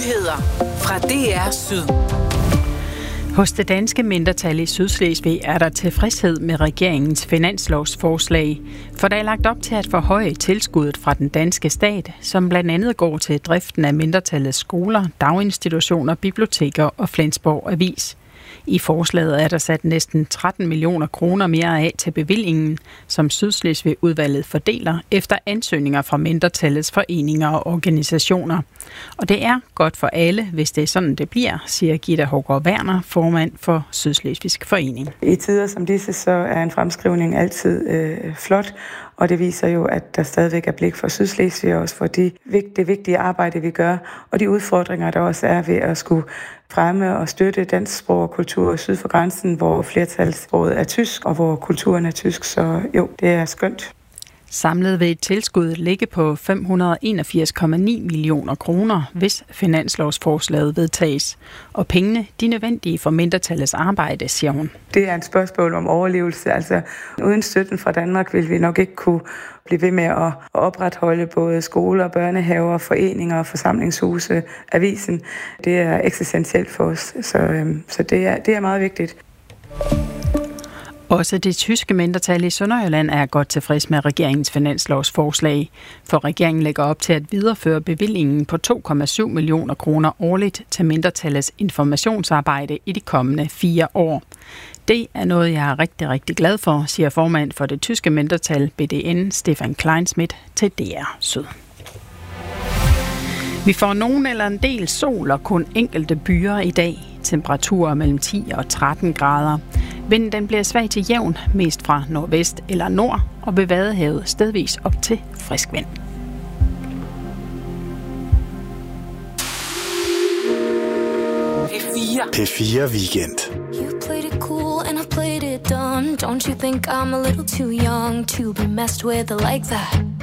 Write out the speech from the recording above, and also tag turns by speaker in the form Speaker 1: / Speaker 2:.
Speaker 1: Nyheder fra DR Syd.
Speaker 2: Hos det danske mindretal i Sydslesvig er der tilfredshed med regeringens finanslovsforslag, for der er lagt op til at forhøje tilskuddet fra den danske stat, som blandt andet går til driften af mindretallets skoler, daginstitutioner, biblioteker og Flensborg Avis. I forslaget er der sat næsten 13 millioner kroner mere af til bevillingen, som Sydslesvig-udvalget fordeler efter ansøgninger fra mindretallets foreninger og organisationer. Og det er godt for alle, hvis det er sådan, det bliver, siger Gitta Hågaard Werner, formand for Sydslesvigsk Forening.
Speaker 3: I tider som disse, så er en fremskrivning altid flot, og det viser jo, at der stadigvæk er blik for Sydslesvig, og også for det vigtige arbejde, vi gør, og de udfordringer, der også er ved at skulle fremme og støtte dansk sprog og kultur syd for grænsen, hvor flertalssproget er tysk, og hvor kulturen er tysk, så jo, det er skønt.
Speaker 2: Samlet vil et tilskud ligge på 581,9 millioner kroner, hvis finanslovsforslaget vedtages. Og pengene, de er nødvendige for mindretallets arbejde, siger hun.
Speaker 3: Det er et spørgsmål om overlevelse. Altså, uden støtten fra Danmark vil vi nok ikke kunne blive ved med at opretholde både skoler, børnehaver, foreninger, forsamlingshuse, avisen. Det er eksistentielt for os, så det er meget vigtigt.
Speaker 2: Også det tyske mindretal i Sønderjylland er godt tilfreds med regeringens finanslovsforslag, for regeringen lægger op til at videreføre bevillingen på 2,7 millioner kroner årligt til mindretallets informationsarbejde i de kommende 4 år. Det er noget, jeg er rigtig, rigtig glad for, siger formand for det tyske mindretal BDN, Stefan Kleinschmidt, til DR Syd. Vi får nogen eller en del sol og kun enkelte byer i dag. Temperaturer mellem 10 og 13 grader. Vinden den bliver svag til jævn, mest fra nordvest eller nord, og ved Vadehavet stedvis op til frisk vind.
Speaker 4: P4 Weekend.
Speaker 5: You played it cool and I played it dumb. Don't you think I'm a little too young to be messed with like that?